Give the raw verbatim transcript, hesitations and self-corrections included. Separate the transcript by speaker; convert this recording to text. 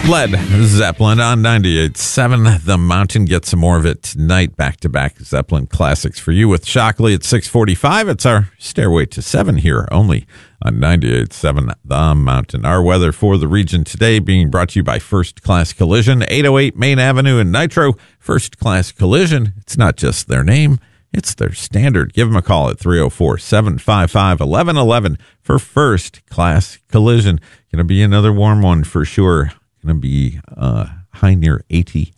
Speaker 1: Led Zeppelin on ninety-eight point seven. The Mountain. Get some more of it tonight. Back-to-back Zeppelin classics for you with Shockley at six forty-five. It's our Stairway to seven here only on ninety-eight point seven The Mountain. Our weather for the region today being brought to you by First Class Collision, eight oh eight Main Avenue in Nitro. First Class Collision. It's not just their name. It's their standard. Give them a call at three oh four, seven five five, one one one one for First Class Collision. Going to be another warm one for sure. Going to be uh, high near eighty